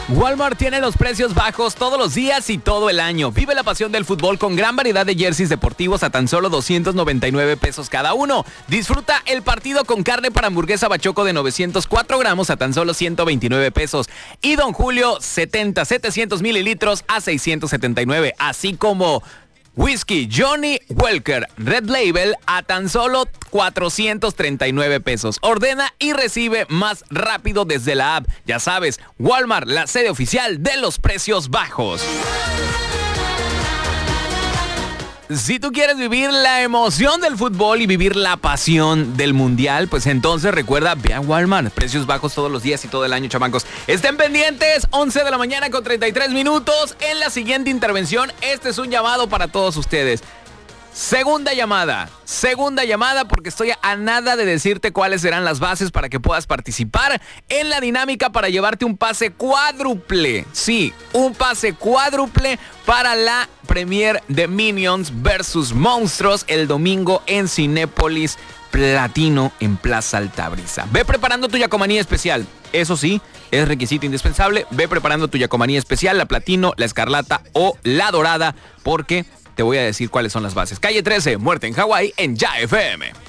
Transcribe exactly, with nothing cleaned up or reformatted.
Walmart tiene los precios bajos todos los días y todo el año. Vive la pasión del fútbol con gran variedad de jerseys deportivos a tan solo doscientos noventa y nueve pesos cada uno. Disfruta el partido con carne para hamburguesa bachoco de novecientos cuatro gramos a tan solo ciento veintinueve pesos. Y Don Julio setenta, setecientos mililitros a seiscientos setenta y nueve. Así como Whisky Johnny Walker Red Label a tan solo cuatrocientos treinta y nueve pesos. Ordena y recibe más rápido desde la app. Ya sabes, Walmart, la sede oficial de los precios bajos. Si tú quieres vivir la emoción del fútbol y vivir la pasión del mundial, pues entonces recuerda, ve a Walmart. Precios bajos todos los días y todo el año, chamacos. Estén pendientes, once de la mañana con treinta y tres minutos. En la siguiente intervención, este es un llamado para todos ustedes. Segunda llamada, segunda llamada porque estoy a nada de decirte cuáles serán las bases para que puedas participar en la dinámica para llevarte un pase cuádruple. Sí, un pase cuádruple para la premier de Minions versus Monstruos el domingo en Cinépolis Platino en Plaza Altabrisa. Ve preparando tu yacomanía especial. Eso sí, es requisito indispensable. Ve preparando tu yacomanía especial, la Platino, la Escarlata o la Dorada, porque te voy a decir cuáles son las bases. Calle trece, Muerte en Hawái, en Ya F M.